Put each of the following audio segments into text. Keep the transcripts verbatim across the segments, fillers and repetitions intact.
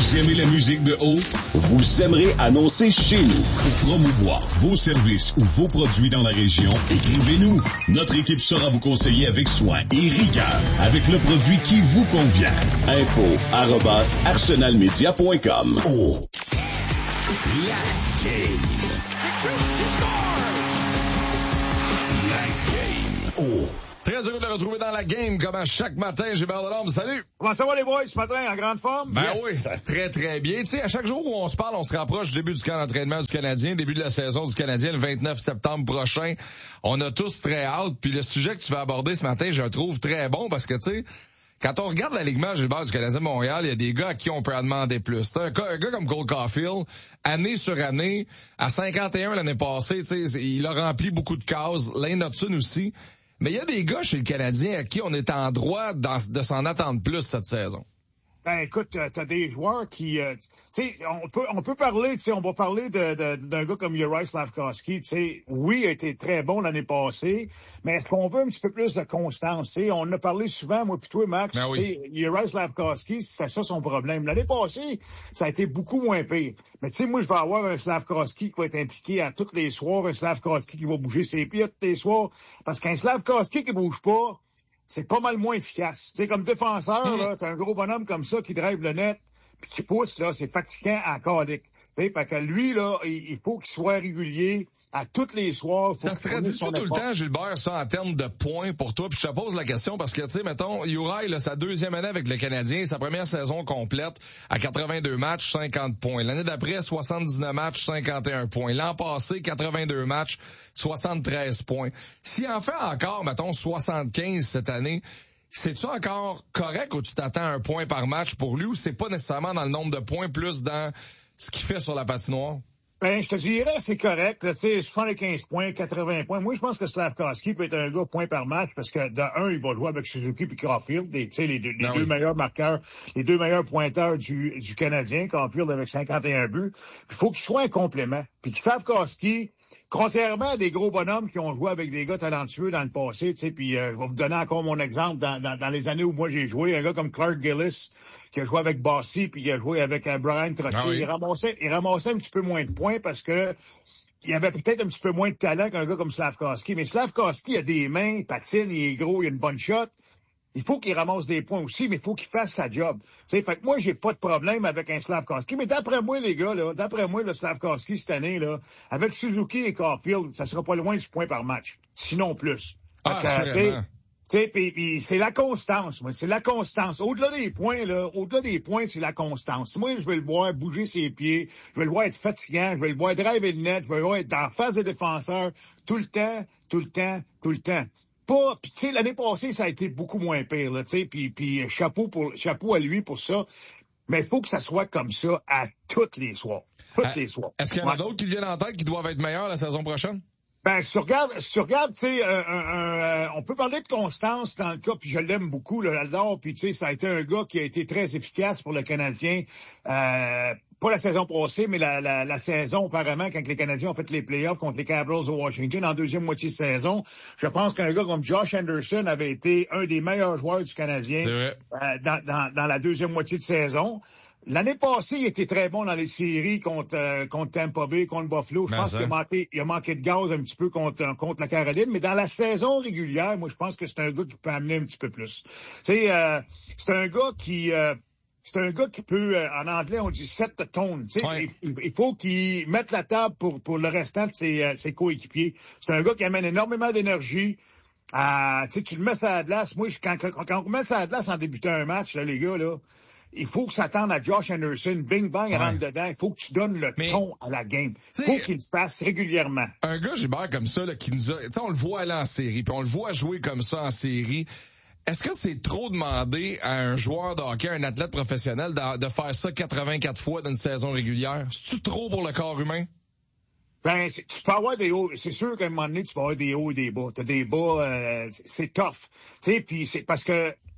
Vous aimez la musique de haut? Vous aimerez annoncer chez nous. Pour promouvoir vos services ou vos produits dans la région, écrivez-nous. Notre équipe saura vous conseiller avec soin et rigueur avec le produit qui vous convient. Info arobase arsenalmedia point com. Oh! La game. La game. Oh! Très heureux de le retrouver dans la game, comme à chaque matin. Gilbert Delorme, salut! Comment ça va les boys ce matin, en grande forme? Ben Yes. oui, très très bien. Tu sais, à chaque jour où on se parle, on se rapproche du début du camp d'entraînement du Canadien, début de la saison du Canadien, le vingt-neuf septembre prochain. On a tous très hâte. Puis le sujet que tu vas aborder ce matin, je le trouve très bon parce que, tu sais, quand on regarde l'alignement, Gilbert, du Canadien de Montréal, il y a des gars à qui on peut en demander plus. Un gars, un gars comme Cole Caulfield, année sur année, à cinquante et un l'année passée, tu sais, il a rempli beaucoup de cases. Lane Hudson aussi. Mais il y a des gars chez le Canadien à qui on est en droit de s'en attendre plus cette saison. Ben écoute, euh, t'as des joueurs qui, euh, tu sais, on peut on peut parler, tu sais, on va parler de, de d'un gars comme Juraj Slafkovský, tu sais, oui, il a été très bon l'année passée, mais est-ce qu'on veut un petit peu plus de constance, tu sais, on en a parlé souvent, moi puis toi, Max, ben oui. tu sais, Juraj Slafkovský, c'est ça son problème. L'année passée, ça a été beaucoup moins pire. Mais tu sais, moi, je vais avoir un Slafkovský qui va être impliqué à tous les soirs, un Slafkovský qui va bouger ses pieds à tous les soirs, parce qu'un Slafkovský qui bouge pas, c'est pas mal moins efficace. Tu sais, comme défenseur, mmh. là, t'as un gros bonhomme comme ça qui drive le net, puis qui pousse, là, c'est fatigant à calique. Tu sais, fait que lui, là, il, il faut qu'il soit régulier à tous les soirs. Faut ça se traduit tout, tout le temps, Gilbert, ça, en termes de points pour toi? Puis je te pose la question parce que, tu sais, mettons, Juraj, là, sa deuxième année avec le Canadien, sa première saison complète, à quatre-vingt-deux matchs, cinquante points. L'année d'après, soixante-dix-neuf matchs, cinquante et un points. L'an passé, quatre-vingt-deux matchs, soixante-treize points. S'il en fait encore, mettons, soixante-quinze cette année, c'est-tu encore correct ou tu t'attends à un point par match pour lui ou c'est pas nécessairement dans le nombre de points, plus dans ce qu'il fait sur la patinoire? Ben, je te dirais, c'est correct, tu sais, soixante-quinze points, quatre-vingts points. Moi, je pense que Slafkovský peut être un gars point par match parce que, de un, il va jouer avec Suzuki puis Caulfield, tu sais, les, deux, les deux oui. meilleurs marqueurs, les deux meilleurs pointeurs du, du Canadien, Caulfield avec cinquante et un buts. Puis, il faut qu'il soit un complément. Puis, Slafkovský, contrairement à des gros bonhommes qui ont joué avec des gars talentueux dans le passé, tu sais, puis euh, je vais vous donner encore mon exemple dans, dans, dans les années où moi j'ai joué, un gars comme Clark Gillis, qui a joué avec Bossy, puis qui a joué avec euh, Brian Trottier. Ah oui. Il ramassait, il ramassait un petit peu moins de points parce que il avait peut-être un petit peu moins de talent qu'un gars comme Slafkovský. Mais Slafkovský a des mains, il patine, il est gros, il a une bonne shot. Il faut qu'il ramasse des points aussi, mais il faut qu'il fasse sa job. T'sais, fait que moi, j'ai pas de problème avec un Slafkovský. Mais d'après moi, les gars, là, d'après moi, le Slafkovský cette année, là, avec Suzuki et Caulfield, ça sera pas loin du point par match. Sinon plus. Ah, fait que, tu sais, puis, puis c'est la constance, moi. C'est la constance. Au-delà des points, là, au-delà des points, c'est la constance. Moi, je vais le voir bouger ses pieds, je vais le voir être fatigant, je vais le voir driver le net, je vais le voir être en face des défenseurs tout le temps, tout le temps, tout le temps. Pas, puis tu sais, l'année passée, ça a été beaucoup moins pire, là, tu sais, puis, puis chapeau pour, chapeau à lui pour ça. Mais il faut que ça soit comme ça à toutes les soirs. Toutes à, les soirs. Est-ce qu'il y en a d'autres qui viennent en tête qui doivent être meilleurs la saison prochaine? Ben, si tu regardes, si tu regardes, tu sais, euh, euh, on peut parler de constance dans le cas, puis je l'aime beaucoup, le Aldor, puis tu sais, ça a été un gars qui a été très efficace pour le Canadien, euh, pas la saison passée, mais la, la, la saison auparavant, quand les Canadiens ont fait les playoffs contre les Capitals de Washington en deuxième moitié de saison. Je pense qu'un gars comme Josh Anderson avait été un des meilleurs joueurs du Canadien euh, dans, dans, dans la deuxième moitié de saison. L'année passée, il était très bon dans les séries contre, euh, contre Tampa Bay, contre Buffalo. Je mais pense ça. qu'il a manqué, il a manqué de gaz un petit peu contre, contre la Caroline. Mais dans la saison régulière, moi, je pense que c'est un gars qui peut amener un petit peu plus. Tu sais, euh, c'est un gars qui, euh, c'est un gars qui peut, euh, en anglais, on dit set the tone. Tu sais, ouais. il, il faut qu'il mette la table pour, pour le restant de ses, euh, ses coéquipiers. C'est un gars qui amène énormément d'énergie. Euh, tu sais, tu le mets sur la glace. Moi, je, quand, quand, quand on met sur la glace en débutant un match, là, les gars, là, il faut que ça tende à Josh Anderson. Bing, bang, elle ouais. rentre dedans. Il faut que tu donnes le Mais, ton à la game. Il faut qu'il le fasse régulièrement. Un gars, Gilbert, comme ça, là, qui nous a... on le voit aller en série, puis on le voit jouer comme ça en série. Est-ce que c'est trop demandé à un joueur de hockey, un athlète professionnel, de, de faire ça quatre-vingt-quatre fois dans une saison régulière? C'est-tu trop pour le corps humain? Ben, tu peux avoir des hauts. C'est sûr qu'à un moment donné, tu vas avoir des hauts et des bas. T'as des bas, euh, c'est tough. Tu sais, puis c'est parce que...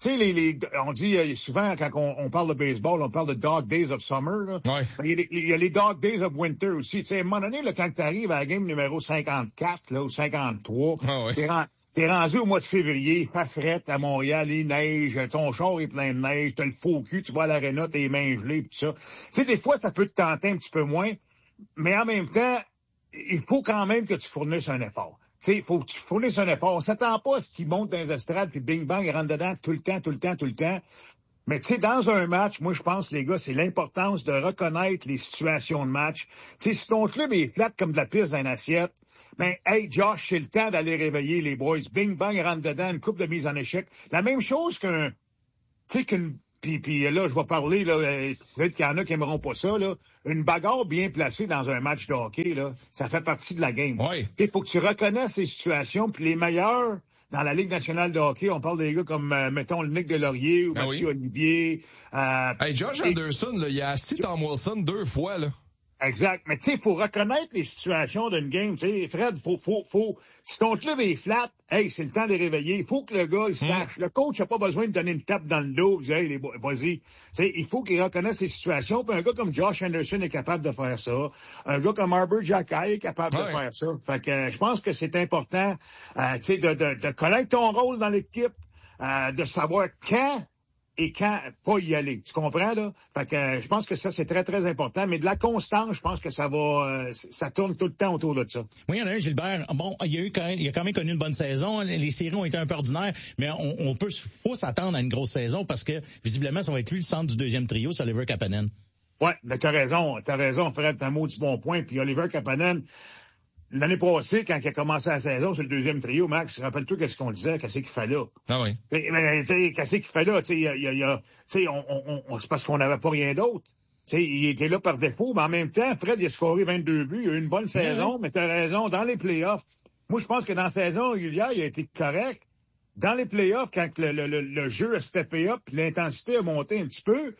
Tu sais, les, les, on dit euh, souvent, quand on, on parle de baseball, on parle de dog days of summer. Là. Ouais. Il, y a les, il y a les dog days of winter aussi. Tu sais, à un moment donné, là, quand tu arrives à la game numéro cinquante-quatre là, ou cinquante-trois, ah ouais. t'es, ren- t'es rendu au mois de février, il fait frette à Montréal, il neige, ton char est plein de neige, t'as le faux cul, tu vas à l'aréna, t'es les mains gelées, pis ça. Tu sais, des fois, ça peut te tenter un petit peu moins, mais en même temps, il faut quand même que tu fournisses un effort. Tu sais, il faut que tu fournisses un effort. On s'attend pas à ce qu'ils montent dans les estrades, puis bing bang, ils rentrent dedans tout le temps, tout le temps, tout le temps. Mais tu sais, dans un match, moi je pense, les gars, c'est l'importance de reconnaître les situations de match. Tu sais, si ton club est flat comme de la piste dans assiette, ben, hey, Josh, c'est le temps d'aller réveiller les boys. Bing bang, ils rentrent dedans, une coupe de mise en échec. La même chose qu'un, tu sais, qu'une Puis, puis là, je vais parler, là, euh, peut-être qu'il y en a qui aimeront pas ça, là. Une bagarre bien placée dans un match de hockey, là, ça fait partie de la game. Oui. Il faut que tu reconnaisses ces situations, puis les meilleurs dans la Ligue nationale de hockey, on parle des gars comme, euh, mettons, le Nick Delorier ou ah Mathieu oui. Olivier. Euh, hey, Josh et... Anderson, là, il a assis Tom Wilson deux fois, là. Exact. Mais tu sais, il faut reconnaître les situations d'une game. Tu sais, Fred, faut, faut, faut. Si ton club est flat, hey, c'est le temps de les réveiller. Il faut que le gars, il sache. Mm. Le coach n'a pas besoin de donner une tape dans le dos. Il dit, hey, les, vas-y. Tu sais, il faut qu'il reconnaisse ces situations. Puis un gars comme Josh Anderson est capable de faire ça. Un gars comme Arbor Xhekaj est capable ouais. de faire ça. Fait que euh, je pense que c'est important, euh, tu sais, de, de, de connaître ton rôle dans l'équipe, euh, de savoir quand et quand pas y aller. Tu comprends, là? Fait que euh, je pense que ça, c'est très, très important. Mais de la constance, je pense que ça va euh, ça tourne tout le temps autour de ça. Oui, il y en a un, Gilbert. Bon, il y a eu quand même, il a quand même connu une bonne saison. Les séries ont été un peu ordinaires, mais on, on peut faut s'attendre à une grosse saison parce que visiblement, ça va être lui le centre du deuxième trio, c'est Oliver Kapanen. Ouais, mais t'as raison, t'as raison, Fred, t'as un mot du bon point. Puis Oliver Kapanen, l'année passée, quand il a commencé la saison sur le deuxième trio, Max, rappelle-toi qu'est-ce qu'on disait, qu'est-ce qu'il fait là? Ah oui. Mais, mais tu sais, qu'est-ce qu'il fait là? Tu sais, il y a, il y a, tu sais, on, on, on, c'est parce qu'on n'avait pas rien d'autre. Tu sais, il était là par défaut, mais en même temps, Fred, il a scoré vingt-deux buts, il a eu une bonne saison, mais t'as raison, dans les playoffs. Moi, je pense que dans la saison régulière, il a été correct. Dans les playoffs, quand le, le, le, le jeu a steppé up, l'intensité a monté un petit peu,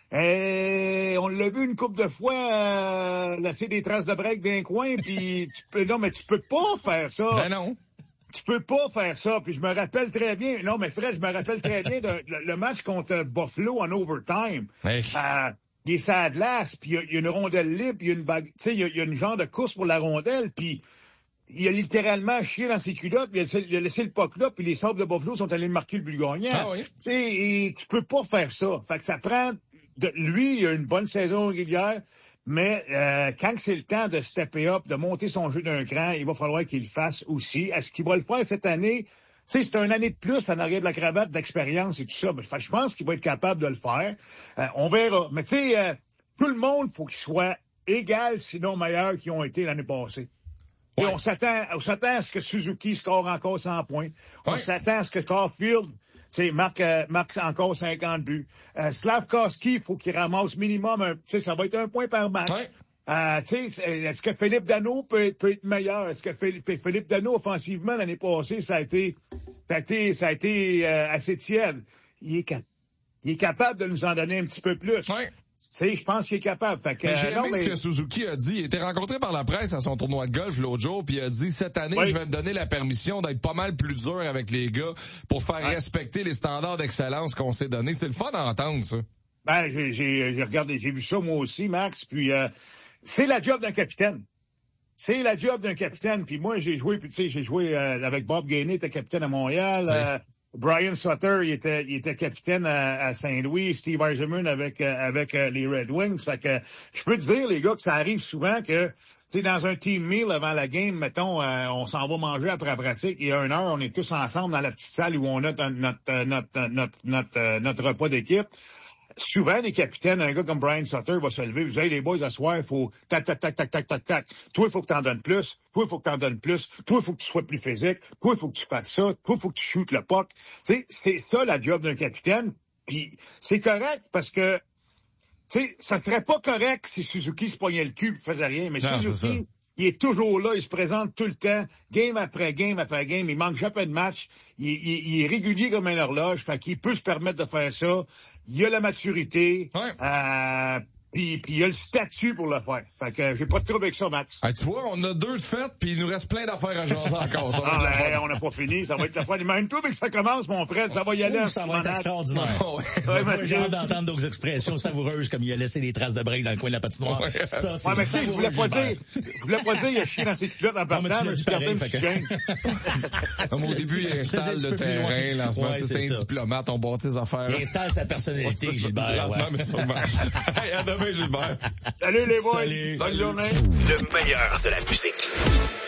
et on l'a vu une couple de fois euh, laisser des traces de break d'un coin, puis tu peux non mais tu peux pas faire ça. Ben non. Tu peux pas faire ça. Puis je me rappelle très bien. Non mais Fred, je me rappelle très bien de, le, le match contre Buffalo en overtime. Hey. Euh, il est sur la glace, puis il y, y a une rondelle libre, puis il y a une bague, tu sais, il y, y a une genre de course pour la rondelle, puis il a littéralement chié dans ses culottes, puis il a, il a laissé le puck là, puis les Sabres de Buffalo sont allés marquer le but gagnant. Ah oui. Tu sais, tu peux pas faire ça. Fait que ça prend de, lui, il a une bonne saison régulière, mais euh, quand c'est le temps de stepper up, de monter son jeu d'un cran, il va falloir qu'il le fasse aussi. Est-ce qu'il va le faire cette année? Tu sais, c'est une année de plus en arrière de la cravate, d'expérience et tout ça. Mais, je pense qu'il va être capable de le faire. Euh, on verra. Mais tu sais, euh, tout le monde, faut qu'il soit égal, sinon meilleur qu'ils ont été l'année passée. Ouais. Et on s'attend, on s'attend à ce que Suzuki score encore cent points. On ouais. s'attend à ce que Caulfield, tu sais, marque, euh, marque encore cinquante buts. Euh, Slavkovski, il faut qu'il ramasse minimum un, tu sais, ça va être un point par match. Ouais. Euh, tu sais, est-ce que Philippe Danault peut, peut être meilleur? Est-ce que Philippe, Philippe Danault, offensivement, l'année passée, ça a été, ça a été, ça a été euh, assez tiède. Il est, cap- il est capable de nous en donner un petit peu plus. Ouais. Tu sais, je pense qu'il est capable. Fait que, mais j'ai euh, aimé non, mais... ce que Suzuki a dit. Il était rencontré par la presse à son tournoi de golf l'autre jour, puis il a dit, cette année, oui. je vais me donner la permission d'être pas mal plus dur avec les gars pour faire ouais. respecter les standards d'excellence qu'on s'est donnés. C'est le fun d'entendre, ça. Ben, j'ai, j'ai, j'ai regardé, j'ai vu ça moi aussi, Max, puis euh, c'est la job d'un capitaine. C'est la job d'un capitaine. Puis moi, j'ai joué, puis tu sais, j'ai joué euh, avec Bob Gainey, était capitaine à Montréal. Euh, Brian Sutter, il était, il était capitaine à, à Saint-Louis. Steve Eisenman avec euh, avec euh, les Red Wings. Fait que je peux te dire, les gars, que ça arrive souvent que tu es dans un team meal avant la game, mettons, euh, on s'en va manger après la pratique. Il y a une heure, on est tous ensemble dans la petite salle où on a notre notre notre notre notre, notre, euh, notre repas d'équipe. Souvent, les capitaines, un gars comme Brian Sutter va se lever, vous savez, les boys, à soir, il faut tac, tac, tac, tac, tac, tac, tac. Toi, il faut que t'en donnes plus. Toi, il faut que t'en donnes plus. Toi, il faut que tu sois plus physique. Toi, il faut que tu fasses ça. Toi, il faut que tu shootes le puck. Tu sais, c'est ça, la job d'un capitaine. Puis, c'est correct parce que, tu sais, ça serait pas correct si Suzuki se pognait le cul et faisait rien. Mais non, Suzuki, il est toujours là, il se présente tout le temps, game après game après game, il manque jamais de match, il, il, il est régulier comme un horloge, fait qu'il peut se permettre de faire ça. Il a la maturité. Ouais. Euh, Puis, puis il y a le statut pour le faire. Fait que j'ai pas de trouble avec ça, Max. Hey, tu vois, on a deux de faites, puis il nous reste plein d'affaires à jaser encore. Ça va Ah, être hey, on n'a pas fini, ça va être la fin. Même toi, mais que ça commence, mon frère, ça va y aller. Oh, ça va être extraordinaire. ouais. Ouais, Moi, mais j'ai c'est- hâte d'entendre d'autres expressions savoureuses comme il a laissé des traces de break dans le coin de la patinoire. Ouais. Ça, c'est Ouais, mais tu sais, je voulais savoureux, pas dire, Gilbert. je voulais pas dire, il a chié dans ses culottes en Non, mais tu partant, l'as mais dit je gardais une pareil, petite fait gêne. Comme au début, il Je te dis installe un le petit peu plus loin. terrain. Là, en ce moment, Ouais, c'est c'est un ça. diplomate, on bâtit ses affaires. Il installe sa personnalité, Gilbert. Lentement, Ouais. mais sûrement. Hey, à demain, Gilbert. Salut les boys! Salut. Bonne journée! Le meilleur de la musique.